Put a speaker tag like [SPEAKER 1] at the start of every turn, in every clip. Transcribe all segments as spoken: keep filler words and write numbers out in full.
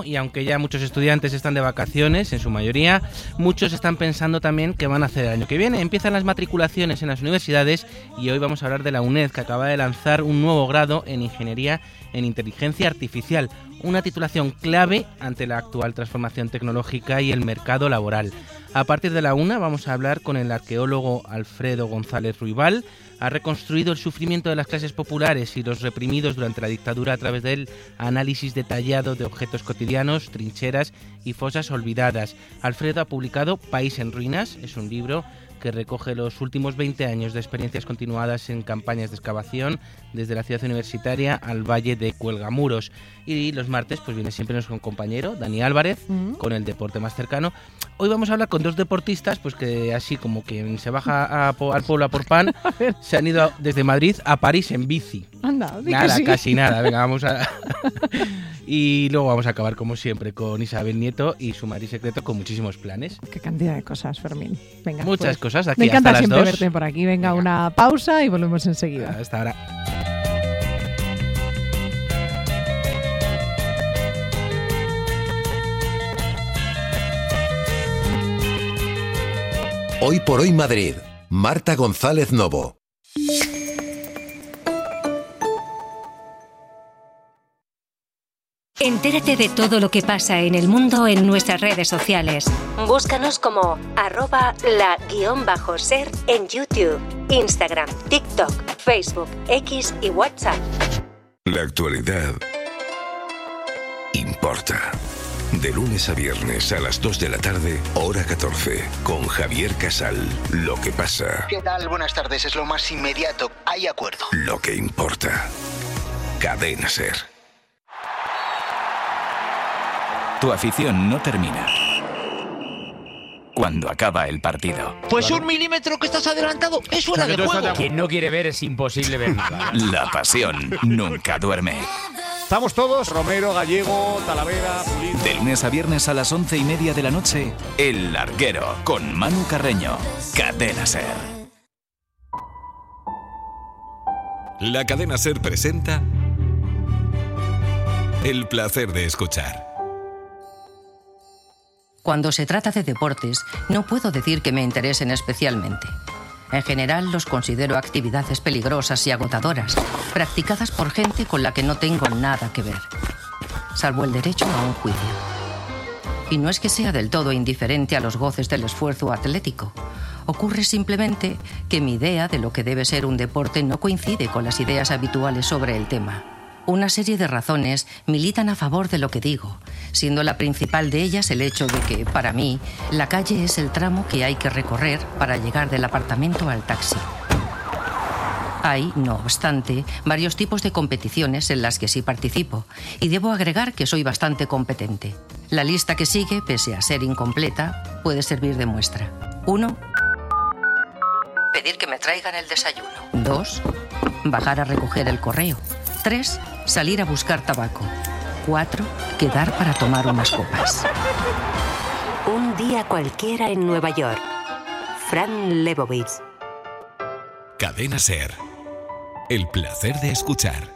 [SPEAKER 1] y aunque ya muchos estudiantes están de vacaciones, en su mayoría, muchos están pensando también qué van a hacer el año que viene. Empiezan las matriculaciones en las universidades y hoy vamos a hablar de la UNED, que acaba de lanzar un nuevo grado en Ingeniería en Inteligencia Artificial, una titulación clave ante la actual transformación tecnológica y el mercado laboral. A partir de la una vamos a hablar con el arqueólogo Alfredo González Ruibal. Ha reconstruido el sufrimiento de las clases populares y los reprimidos durante la dictadura a través del análisis detallado de objetos cotidianos, trincheras y fosas olvidadas. Alfredo ha publicado País en Ruinas, es un libro que recoge los últimos veinte años de experiencias continuadas en campañas de excavación desde la ciudad universitaria al Valle de Cuelgamuros. Y los martes pues viene siempre nuestro compañero Dani Álvarez mm. con el deporte más cercano. Hoy vamos a hablar con dos deportistas pues que así como que se baja a, a, al pueblo a por pan, se han ido desde Madrid a París en bici.
[SPEAKER 2] Anda,
[SPEAKER 1] nada,
[SPEAKER 2] sí.
[SPEAKER 1] casi nada. Venga, vamos a... Y luego vamos a acabar como siempre con Isabel Nieto y su Madrid secreto con muchísimos planes.
[SPEAKER 2] Qué cantidad de cosas, Fermín. Venga,
[SPEAKER 1] muchas
[SPEAKER 2] pues,
[SPEAKER 1] cosas de aquí
[SPEAKER 2] me encanta
[SPEAKER 1] hasta las
[SPEAKER 2] siempre
[SPEAKER 1] dos.
[SPEAKER 2] verte por aquí. Venga, Venga, una pausa y volvemos enseguida.
[SPEAKER 1] Hasta ahora.
[SPEAKER 3] Hoy por hoy Madrid. Marta González Novo.
[SPEAKER 4] Entérate de todo lo que pasa en el mundo en nuestras redes sociales. Búscanos como arroba la guión bajo ser en YouTube, Instagram, TikTok, Facebook, X y WhatsApp.
[SPEAKER 5] La actualidad importa. De lunes a viernes a las dos de la tarde, hora catorce, con Javier Casal. Lo que pasa.
[SPEAKER 6] ¿Qué tal? Buenas tardes. Es lo más inmediato. Hay acuerdo.
[SPEAKER 5] Lo que importa. Cadena Ser.
[SPEAKER 7] Tu afición no termina cuando acaba el partido.
[SPEAKER 8] Pues un milímetro que estás adelantado es fuera de juego.
[SPEAKER 9] Quien no quiere ver es imposible ver nada.
[SPEAKER 7] La pasión nunca duerme.
[SPEAKER 10] Estamos todos, Romero, Gallego, Talavera, Pulido.
[SPEAKER 7] De lunes a viernes a las once y media de la noche, El Larguero, con Manu Carreño. Cadena Ser.
[SPEAKER 5] La Cadena Ser presenta El placer de escuchar.
[SPEAKER 11] Cuando se trata de deportes, no puedo decir que me interesen especialmente. En general, los considero actividades peligrosas y agotadoras, practicadas por gente con la que no tengo nada que ver, salvo el derecho a un juicio. Y no es que sea del todo indiferente a los goces del esfuerzo atlético. Ocurre simplemente que mi idea de lo que debe ser un deporte no coincide con las ideas habituales sobre el tema. Una serie de razones militan a favor de lo que digo, siendo la principal de ellas el hecho de que, para mí, la calle es el tramo que hay que recorrer para llegar del apartamento al taxi. Hay, no obstante, varios tipos de competiciones en las que sí participo, y debo agregar que soy bastante competente. La lista que sigue, pese a ser incompleta, puede servir de muestra. uno. Pedir que me traigan el desayuno. dos. Bajar a recoger el correo. tres. Salir a buscar tabaco. cuatro. Quedar para tomar unas copas.
[SPEAKER 4] Un día cualquiera en Nueva York. Fran Lebowitz.
[SPEAKER 5] Cadena Ser. El placer de escuchar.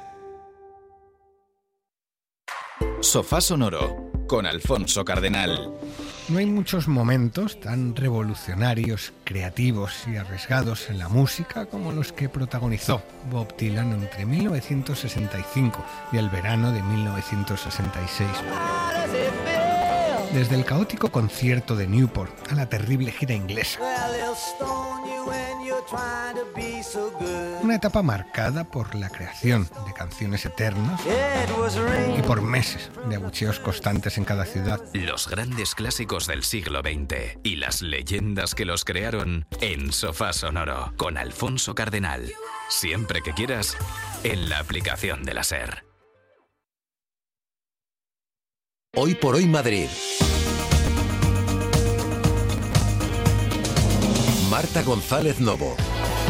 [SPEAKER 7] Sofá Sonoro, con Alfonso Cardenal.
[SPEAKER 12] No hay muchos momentos tan revolucionarios, creativos y arriesgados en la música como los que protagonizó Bob Dylan entre mil novecientos sesenta y cinco y el verano de mil novecientos sesenta y seis. Desde el caótico concierto de Newport a la terrible gira inglesa. Una etapa marcada por la creación de canciones eternas y por meses de abucheos constantes en cada ciudad.
[SPEAKER 7] Los grandes clásicos del siglo veinte y las leyendas que los crearon en Sofá Sonoro con Alfonso Cardenal. Siempre que quieras, en la aplicación de la Ser.
[SPEAKER 3] Hoy por hoy Madrid. Marta González Novo.